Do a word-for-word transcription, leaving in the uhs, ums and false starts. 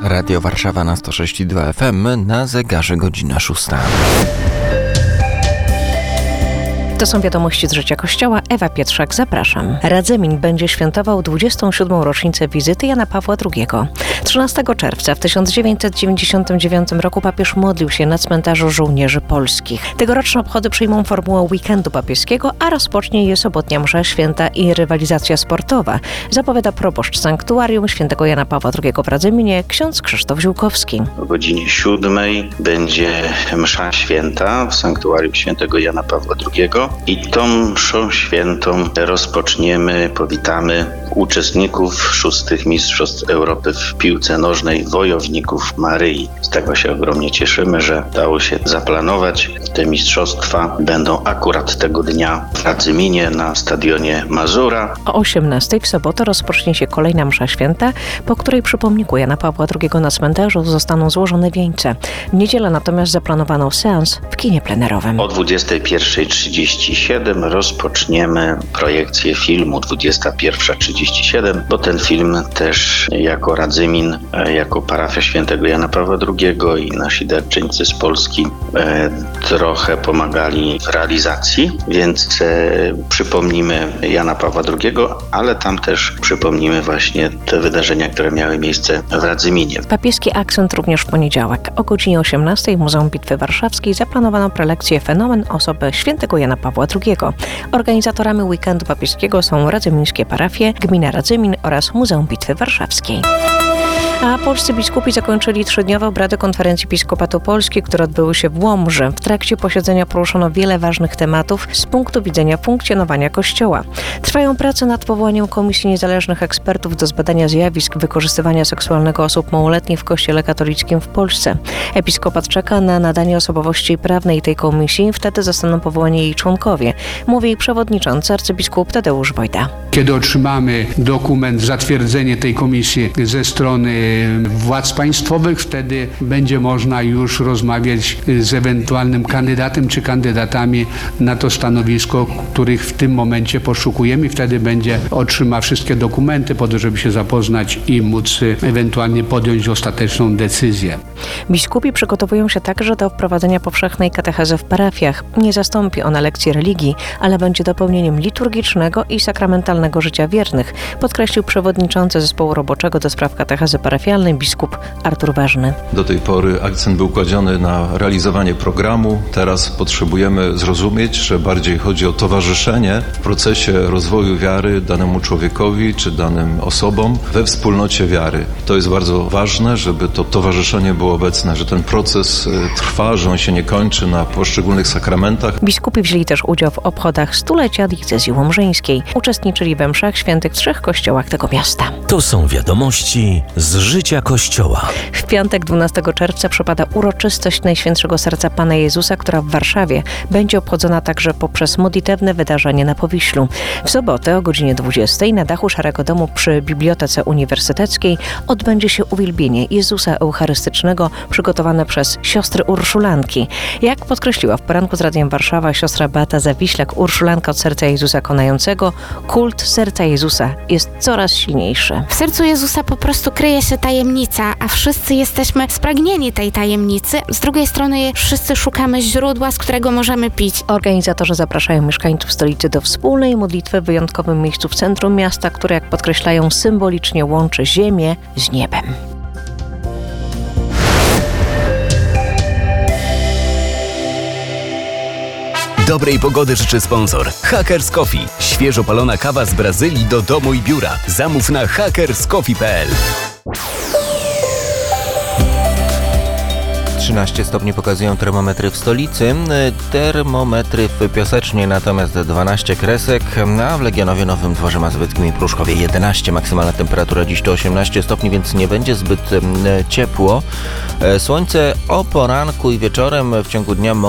Radio Warszawa na sto sześć i dwa F M, na zegarze godzina szósta. To są wiadomości z życia Kościoła. Ewa Pietrzak, zapraszam. Radzymin będzie świętował dwudziestą siódmą rocznicę wizyty Jana Pawła drugiego. trzynastego czerwca w tysiąc dziewięćset dziewięćdziesiątym dziewiątym roku papież modlił się na cmentarzu żołnierzy polskich. Tegoroczne obchody przyjmą formułę weekendu papieskiego, a rozpocznie je sobotnia msza święta i rywalizacja sportowa, zapowiada proboszcz sanktuarium świętego Jana Pawła drugiego w Radzyminie, ksiądz Krzysztof Ziółkowski. O godzinie siódmej będzie msza święta w sanktuarium świętego Jana Pawła drugiego. I tą mszą świętą rozpoczniemy, powitamy uczestników szóstych Mistrzostw Europy w piłce nożnej, wojowników Maryi. Z tego się ogromnie cieszymy, że dało się zaplanować. Te mistrzostwa będą akurat tego dnia w Radzyminie na stadionie Mazura. O osiemnastej w sobotę rozpocznie się kolejna msza święta, po której przy pomniku Jana Pawła drugiego na cmentarzu zostaną złożone wieńce. W niedzielę natomiast zaplanowano seans w kinie plenerowym. O dwudziestej pierwszej trzydzieści siedem rozpoczniemy projekcję filmu dwudziesta pierwsza trzydzieści siedem, bo ten film też jako Radzymin, jako parafia świętego Jana Pawła drugiego i nasi darczyńcy z Polski e, trochę pomagali w realizacji, więc e, przypomnimy Jana Pawła drugiego, ale tam też przypomnimy właśnie te wydarzenia, które miały miejsce w Radzyminie. Papieski akcent również w poniedziałek. O godzinie osiemnastej w Muzeum Bitwy Warszawskiej zaplanowano prelekcję Fenomen osoby świętego Jana Pawła drugiego. Organizatorami weekendu papieskiego są radzymińskie parafie, gmina Radzymin oraz Muzeum Bitwy Warszawskiej. A polscy biskupi zakończyli trzydniowe obrady Konferencji Episkopatu Polski, które odbyły się w Łomży. W trakcie posiedzenia poruszono wiele ważnych tematów z punktu widzenia funkcjonowania Kościoła. Trwają prace nad powołaniem Komisji Niezależnych Ekspertów do zbadania zjawisk wykorzystywania seksualnego osób małoletnich w Kościele katolickim w Polsce. Episkopat czeka na nadanie osobowości prawnej tej komisji, wtedy zostaną powołani jej członkowie, mówi przewodniczący arcybiskup Tadeusz Wojda. Kiedy otrzymamy dokument, zatwierdzenie tej komisji ze strony władz państwowych, wtedy będzie można już rozmawiać z ewentualnym kandydatem czy kandydatami na to stanowisko, których w tym momencie poszukujemy. Wtedy będzie otrzyma wszystkie dokumenty po to, żeby się zapoznać i móc ewentualnie podjąć ostateczną decyzję. Biskupi przygotowują się także do wprowadzenia powszechnej katechezy w parafiach. Nie zastąpi ona lekcji religii, ale będzie dopełnieniem liturgicznego i sakramentalnego życia wiernych, podkreślił przewodniczący zespołu roboczego do spraw katechezy parafialnej biskup Artur Ważny. Do tej pory akcent był kładziony na realizowanie programu. Teraz potrzebujemy zrozumieć, że bardziej chodzi o towarzyszenie w procesie rozwoju wiary danemu człowiekowi czy danym osobom we wspólnocie wiary. To jest bardzo ważne, żeby to towarzyszenie było obecne, że ten proces trwa, że on się nie kończy na poszczególnych sakramentach. Biskupi wzięli też udział w obchodach stulecia diecezji łomżyńskiej. Uczestniczyli we mszach świętych w trzech kościołach tego miasta. To są wiadomości z życia Kościoła. W piątek dwunastego czerwca przypada uroczystość Najświętszego Serca Pana Jezusa, która w Warszawie będzie obchodzona także poprzez modlitewne wydarzenie na Powiślu. W sobotę o godzinie dwudziestej na dachu Szarego Domu przy Bibliotece Uniwersyteckiej odbędzie się uwielbienie Jezusa Eucharystycznego przygotowane przez siostry Urszulanki. Jak podkreśliła w poranku z Radiem Warszawa siostra Beata Zawiślak, Urszulanka od Serca Jezusa Konającego, kult Serca Jezusa jest coraz silniejszy. W sercu Jezusa po prostu kryje się tajemnica, a wszyscy jesteśmy spragnieni tej tajemnicy. Z drugiej strony wszyscy szukamy źródła, z którego możemy pić. Organizatorzy zapraszają mieszkańców stolicy do wspólnej modlitwy w wyjątkowym miejscu w centrum miasta, które, jak podkreślają, symbolicznie łączy ziemię z niebem. Dobrej pogody życzy sponsor Hackers Coffee. Świeżo palona kawa z Brazylii do domu i biura. Zamów na hackers coffee kropka p l. trzynaście stopni pokazują termometry w stolicy, termometry w Piasecznie natomiast dwanaście kresek, a w Legionowie, Nowym Dworze Mazowieckim i Pruszkowie jedenaście. Maksymalna temperatura dziś to osiemnaście stopni, więc nie będzie zbyt ciepło. Słońce o poranku i wieczorem w ciągu dnia